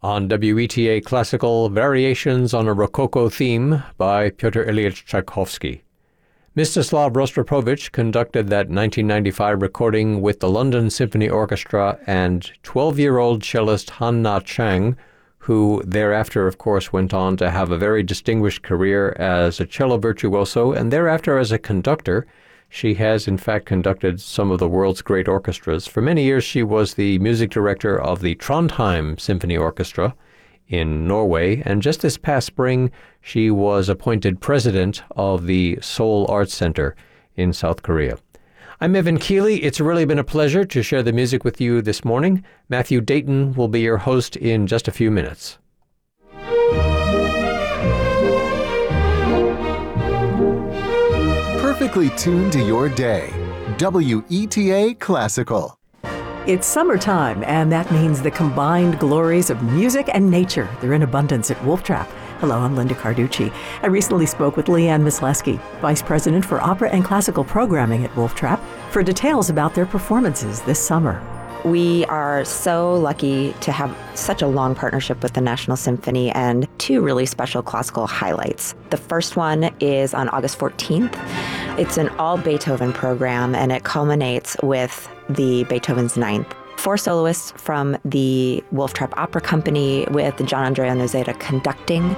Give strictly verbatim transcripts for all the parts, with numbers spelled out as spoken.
On W E T A Classical, Variations on a Rococo Theme by Pyotr Ilyich Tchaikovsky. Mstislav Rostropovich conducted that nineteen ninety-five recording with the London Symphony Orchestra and twelve-year-old cellist Han-Na Chang, who thereafter, of course, went on to have a very distinguished career as a cello virtuoso and thereafter as a conductor. She has, in fact, conducted some of the world's great orchestras. For many years, she was the music director of the Trondheim Symphony Orchestra in Norway, and just this past spring, she was appointed president of the Seoul Arts Center in South Korea. I'm Evan Keeley. It's really been a pleasure to share the music with you this morning. Matthew Dayton will be your host in just a few minutes. Perfectly tuned to your day. W E T A Classical. It's summertime, and that means the combined glories of music and nature. They're in abundance at Wolf Trap. Hello, I'm Linda Carducci. I recently spoke with Leanne Mysleski, Vice President for Opera and Classical Programming at Wolf Trap, for details about their performances this summer. We are so lucky to have such a long partnership with the National Symphony and two really special classical highlights. The first one is on August fourteenth. It's an all Beethoven program, and it culminates with the Beethoven's Ninth. Four soloists from the Wolf Trap Opera Company with Gianandrea Nocera conducting.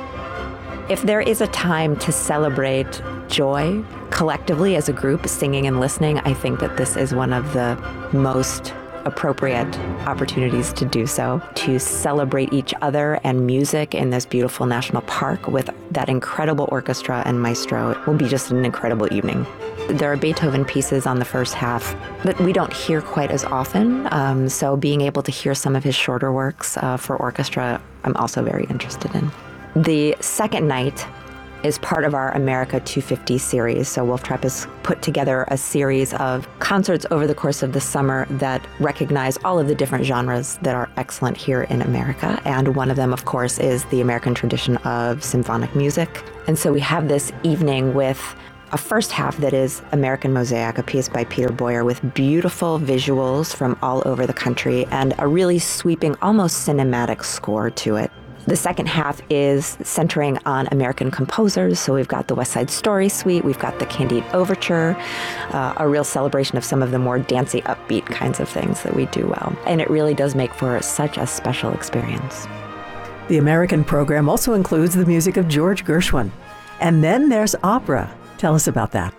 If there is a time to celebrate joy collectively as a group, singing and listening, I think that this is one of the most appropriate opportunities to do so, to celebrate each other and music in this beautiful national park with that incredible orchestra and maestro. It will be just an incredible evening. There are Beethoven pieces on the first half that we don't hear quite as often, um, so being able to hear some of his shorter works uh, for orchestra, I'm also very interested in. The second night is part of our America two fifty series. So Wolf Trap has put together a series of concerts over the course of the summer that recognize all of the different genres that are excellent here in America. And one of them, of course, is the American tradition of symphonic music. And so we have this evening with a first half that is American Mosaic, a piece by Peter Boyer with beautiful visuals from all over the country and a really sweeping, almost cinematic score to it. The second half is centering on American composers. So we've got the West Side Story Suite, we've got the Candide Overture, uh, a real celebration of some of the more dancey, upbeat kinds of things that we do well. And it really does make for such a special experience. The American program also includes the music of George Gershwin. And then there's opera. Tell us about that.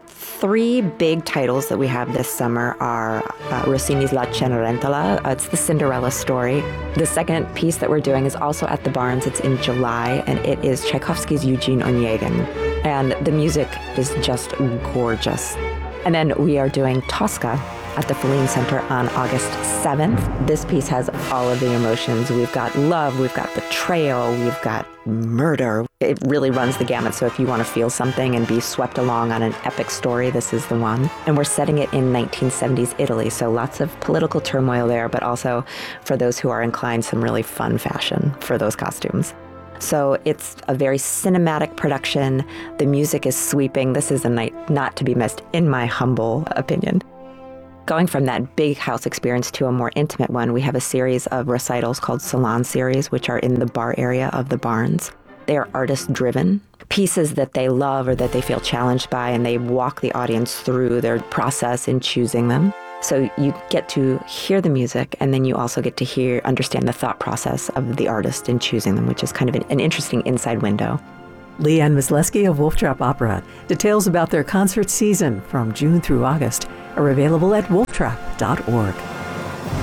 Three big titles that we have this summer are uh, Rossini's La Cenerentola. Uh, it's the Cinderella story. The second piece that we're doing is also at the Barnes. It's in July, and it is Tchaikovsky's Eugene Onegin. And the music is just gorgeous. And then we are doing Tosca at the Fellini Center on August seventh. This piece has all of the emotions. We've got love, we've got betrayal, we've got murder. It really runs the gamut. So if you want to feel something and be swept along on an epic story, this is the one. And we're setting it in nineteen seventies Italy. So lots of political turmoil there, but also for those who are inclined, some really fun fashion for those costumes. So it's a very cinematic production. The music is sweeping. This is a night not to be missed, in my humble opinion. Going from that big house experience to a more intimate one, we have a series of recitals called Salon Series, which are in the bar area of the Barnes. They are artist-driven, pieces that they love or that they feel challenged by, and they walk the audience through their process in choosing them. So you get to hear the music, and then you also get to hear, understand the thought process of the artist in choosing them, which is kind of an, an interesting inside window. Leanne Mysleski of Wolf Trap Opera. Details about their concert season from June through August are available at wolf trap dot org.